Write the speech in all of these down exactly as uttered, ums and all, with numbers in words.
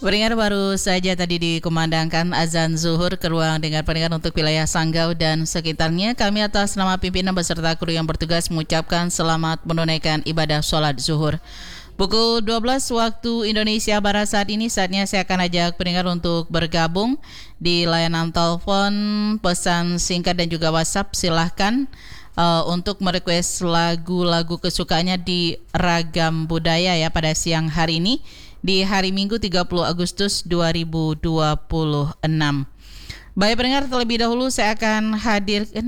Pendengar, baru saja tadi dikumandangkan azan zuhur ke ruang dengar pendengar untuk wilayah Sanggau dan sekitarnya. Kami atas nama pimpinan beserta kru yang bertugas mengucapkan selamat menunaikan ibadah sholat zuhur. Pukul dua belas waktu Indonesia Barat saat ini, saatnya saya akan ajak pendengar untuk bergabung di layanan telepon, pesan singkat dan juga WhatsApp. Silahkan uh, untuk merequest lagu-lagu kesukaannya di Ragam Budaya ya pada siang hari ini, di hari Minggu tiga puluh Agustus dua ribu dua puluh enam. Baik pendengar, terlebih dahulu saya akan hadirkan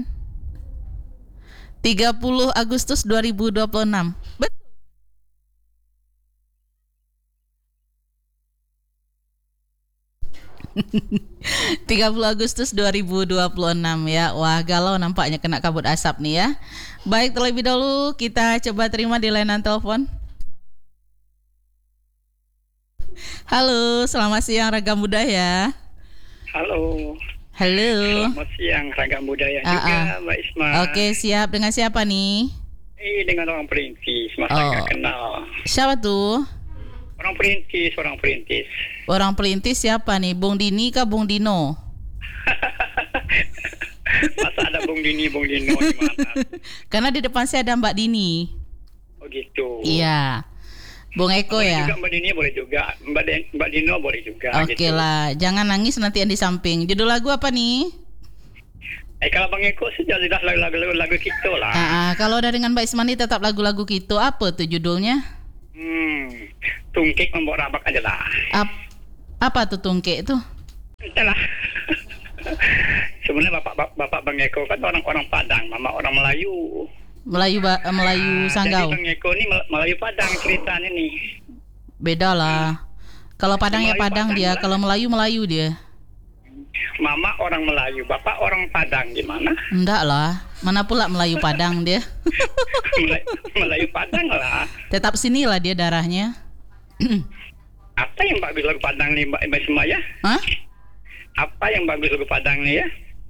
tiga puluh Agustus dua ribu dua puluh enam. Betul. tiga puluh Agustus dua ribu dua puluh enam ya. Wah, galau nampaknya kena kabut asap nih ya. Baik, terlebih dahulu kita coba terima di layanan telepon. Halo, selamat siang Ragam Budaya. Halo. Halo. Selamat siang Ragam Budaya juga, uh-uh. Mbak Isma. Oke, siap. Dengan siapa nih? Eh, dengan orang perintis, masa oh. nggak kenal. Siapa tuh? Orang perintis, orang perintis. Orang perintis siapa nih? Bung Dini kah Bung Dino? Masa ada Bung Dini, Bung Dino di mana? Karena di depan saya ada Mbak Dini. Oh gitu. Iya. Bung Eko boleh ya. Juga Mbak Dini boleh juga, Mbak, Den- Mbak Dino boleh juga. Oke gitu. lah, jangan nangis nanti yang di samping. Judul lagu apa nih? Eh kalau Bang Eko sudah jelas lagu-lagu lagu kita lah. Ah, kalau udah dengan Mbak Ismani tetap lagu-lagu kita. Apa tuh judulnya? Hmm, tungkik membawa rabak aja lah. Ap- apa tuh tungkik tuh? Entahlah. Sebenarnya bapak, bapak bapak Bang Eko kan orang-orang Padang, mama orang Melayu. Melayu ba- Melayu Sanggau. Jadi Bang Eko ini Melayu Padang ceritanya nih. Beda lah. Kalau Padang ya Padang, Padang dia, lah. Kalau Melayu Melayu dia. Mama orang Melayu, bapak orang Padang gimana? Enggak lah. Mana pula Melayu Padang dia. Melayu, Melayu Padang lah. Tetap sini lah dia darahnya. Apa yang bagus lagu Padang nih Mbak Mbak Isma ya? Hah? Apa yang bagus lagu Padang nih ya?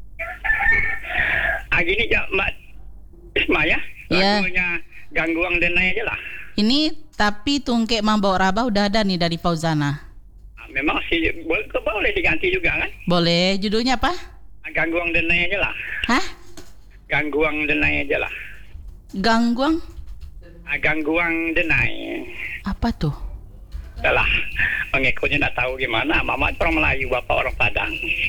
Ah gini ya Mbak Isma ya? Lagunya Gangguang Denai aja lah. Ini tapi tungkek Mambau Rabah udah ada nih dari Fauzana. Ah, memang sih boleh, boleh diganti juga kan? Boleh. Judulnya apa? Ah, Gangguang Denai aja lah. Hah? Gangguang Denai aja lah. Gangguang? Ah, Gangguang Denai. Apa tuh? Adalah pengekonya nggak tahu gimana. Mama orang Melayu, bapak orang Padang.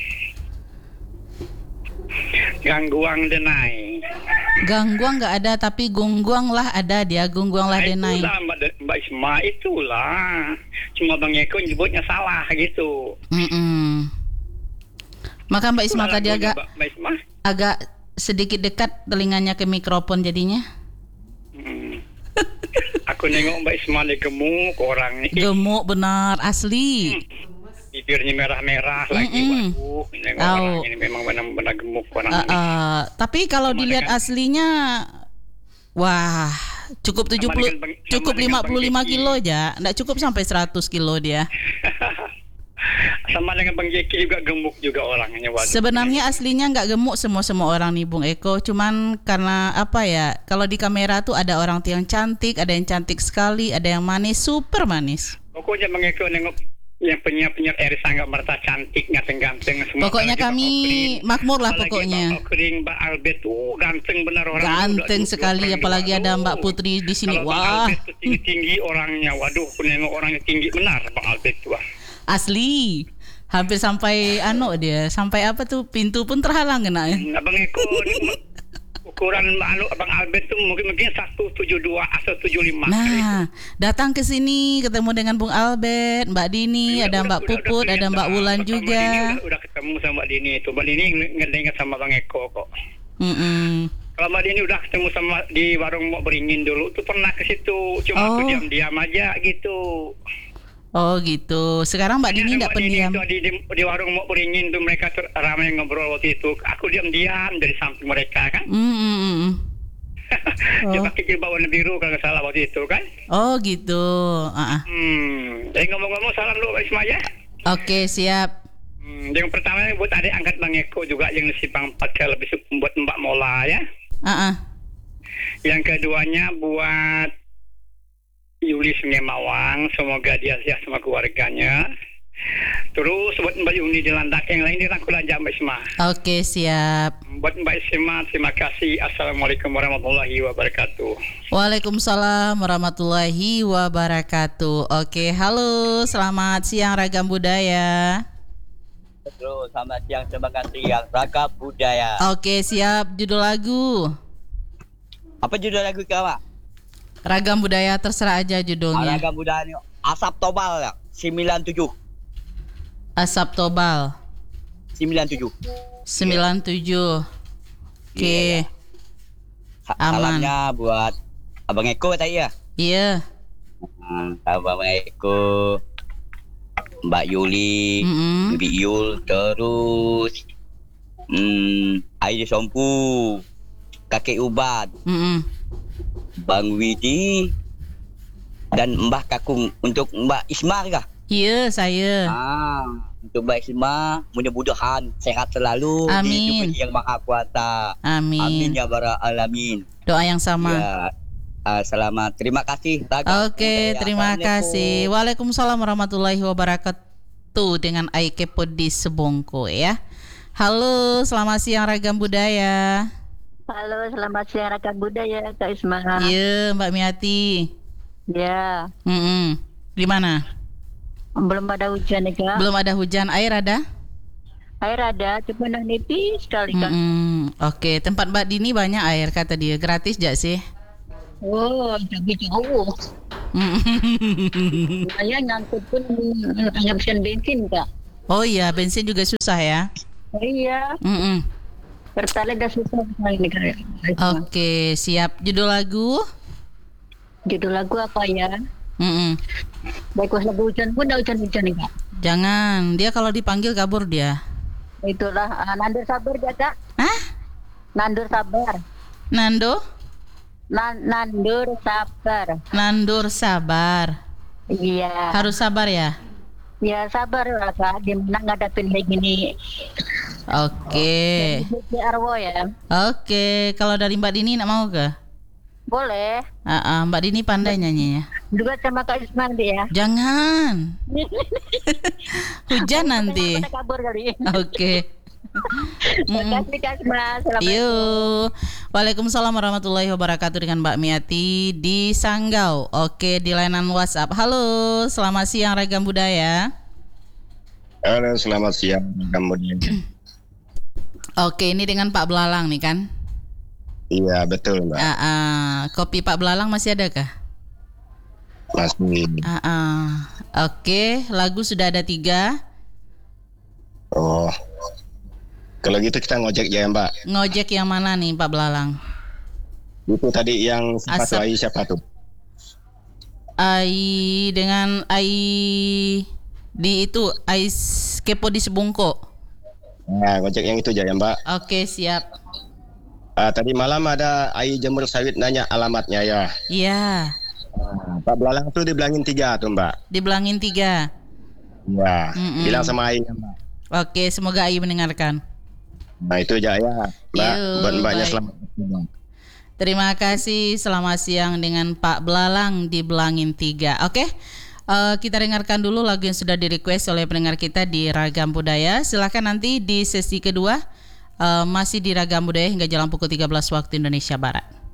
Gangguang Denai. Gangguang nggak ada, tapi gungguang lah ada dia. Gungguang lah nah, Denai. Itulah Mbak, Mbak Isma, itulah. Cuma Bang Eko nyebutnya salah gitu. Mm-mm. Maka Mbak Isma tadi agak Mbak Isma? agak sedikit dekat telinganya ke mikrofon jadinya. Hmm. Aku nengok Mbak Isma nih gemuk orang nih. Gemuk benar, asli. Hmm. Bibirnya merah-merah lagi. Mm-mm. Waduh, nengok oh. orang ini memang benar-benar gemuk orang uh, ini. uh, Tapi kalau sama dilihat dengan, aslinya, wah, cukup tujuh puluh, dengan, cukup lima puluh lima kilo aja, nggak cukup sampai seratus kilo dia. Sama dengan Bang Jeki juga gemuk juga orangnya. Waduh. Sebenarnya aslinya nggak gemuk semua-semua orang nih Bung Eko, cuman karena apa ya? Kalau di kamera tuh ada orang yang cantik, ada yang cantik sekali, ada yang manis, super manis. Pokoknya Bang Eko nengok yang penyiar-penyiar R sangat merasa cantik, ganteng-ganteng semua. Pokoknya kami makmur lah pokoknya. Mbak Kering, Mbak Albert, uh, ganteng benar orang. Ganteng sekali, apalagi ada Mbak Putri di sini. Kalau wah. Bang Albert tinggi-tinggi orangnya, waduh, aku nengok orangnya tinggi benar Bang Albert tuh. Asli, hampir sampai ano dia, sampai apa tuh pintu pun terhalang kena ya. Nah, Bang Eko, ukuran anu Bang Albert tuh mungkin mungkin seratus tujuh puluh dua atau tujuh puluh lima. Nah, datang ke sini ketemu dengan Bung Albert, Mbak Dini, ya, ada udah, Mbak udah, Puput, udah, ada Mbak Wulan udah, juga. Udah, udah ketemu sama Mbak Dini itu. Mbak Dini ngedengar sama Bang Eko kok. Mm-mm. Kalau Mbak Dini udah ketemu sama di warung Mok Beringin dulu tuh pernah ke situ, cuma oh. aku diam-diam aja gitu. Oh gitu. Sekarang Mbak Dini tidak pendiam. Di, di, di warung Mok Beringin tuh mereka tuh ramai ngobrol waktu itu. Aku diam-diam dari samping mereka kan. Mm-mm. Dia Oh. pakai jilbab warna biru kalau nggak salah waktu itu kan. Oh gitu. Uh-uh. Hmm. Jadi ngomong-ngomong salam dulu Mbak Isma ya. Oke siap. Hmm. Yang pertama buat adik angkat Bang Eko juga yang si Bang Pakai lebih suka buat Mbak Mola ya. Uh-uh. Yang keduanya buat Yuli Sungai Mawang, semoga dia sehat sama keluarganya. Terus buat Mbak Yuni di Landak, yang lain dirangkul aja Mbak Isma. Oke, siap. Buat Mbak Isma, terima kasih. Assalamualaikum warahmatullahi wabarakatuh. Waalaikumsalam warahmatullahi wabarakatuh. Oke, halo, selamat siang Ragam Budaya. Terus selamat siang, terima kasih yang Ragam Budaya. Oke, siap. Judul lagu Apa judul lagu kawan? Ragam Budaya, terserah aja judulnya. Ragam Budaya ni Asap Tobal ya, sembilan tujuh. Asap Tobal sembilan tujuh. sembilan tujuh. Oke. Iya, Sa- Aman. Salamnya buat Abang Eko tadi ya. Iya. Hmm, Abang Eko, Mbak Yuli, Mm-mm. Bibi Yul, terus hmm, Aida Sompu, Kakek Ubat, Mm-mm. Bang Widi, dan Mbah Kakung. Untuk Mbak Isma kah? Iya, saya. Ah, untuk Mbak Isma, mudah-mudahan sehat selalu, Amin. dihidupi yang maha kuasa. Amin. Amin ya bara alamin. Doa yang sama. Ya, ah, selamat. Terima kasih. Ragam Oke, Budaya. terima Assalamualaikum. kasih. Waalaikumsalam warahmatullahi wabarakatuh dengan Aikepo di Sebongko ya. Halo, selamat siang Ragam Budaya. Halo, selamat siang Ragam Budaya, Kak Isma. Iya, Mbak Miati. Ya, Mm-mm. Di mana? belum ada hujan nih Kak. Belum ada hujan, air ada? Air ada, cuma nah nipis sekali Kak. Mm-mm. Oke, tempat Mbak Dini banyak air kata dia. Gratis gak sih? Oh, jadi jauh. Mm. Saya ngangkut pun ngabisin bensin Kak. Oh iya, bensin juga susah ya. Oh, iya, Mm-mm. Pertalite dah susah sekali nih Kak. Isma. Oke, siap. Judul lagu? Judul lagu apa ya? Mm-mm. Baik pas lagu hujan pun dah hujan-hujan nih Kak. Jangan, dia kalau dipanggil kabur dia. Itulah ah, Nandur Sabar ya Kak. Hah? Nandur Sabar. Nando? Nan Nandur Sabar. Nandur sabar. Iya. Harus sabar ya? Ya sabar lah Kak. Dimana ngadapin kayak gini. Oke. Di Arwo ya. Oke, kalau dari Mbak Dini nak mau ke? Boleh. Ah, ah, Mbak Dini pandai nyanyinya. Juga sama Kak Isman dia. Jangan. Hujan nanti. Pada kabur kali. Oke. Terima kasih Kak Isman. Assalamualaikum. Yuk. Waalaikumsalam warahmatullahi wabarakatuh dengan Mbak Miati di Sanggau. Oke, di layanan WhatsApp. Halo, selamat siang Ragam Budaya. Halo, selamat siang Ragam Budaya. Oke, ini dengan Pak Belalang nih kan? Iya, betul Mbak. Ah, ah. Kopi Pak Belalang masih ada kah? Masih. Ah, ah. Oke, lagu sudah ada tiga. Oh. Kalau gitu kita ngojek ya Mbak. Ngojek yang mana nih Pak Belalang? Itu tadi yang sepatu Asap. Ai siapa tuh? Ai dengan Ai di itu Ai Kepo di Sebungko. Nah, ngojek yang itu aja ya Mbak. Oke, siap. Ah, tadi malam ada Ai Jemur Sawit nanya alamatnya ya. Iya, Ah, Pak Belalang tuh dibilangin tiga tuh Mbak. dibilangin tiga. Ya, Mm-mm. bilang sama Ai ya Mbak. Oke, semoga Ai mendengarkan. Nah itu aja ya Mbak. Yuk, Buat Mbaknya baik. selamat. Terima kasih, selamat siang dengan Pak Belalang di Belangin tiga. Oke, eh, kita dengarkan dulu lagu yang sudah di-request oleh pendengar kita di Ragam Budaya. Silahkan nanti di sesi kedua, eh, masih di Ragam Budaya hingga jalan pukul tiga belas waktu Indonesia Barat.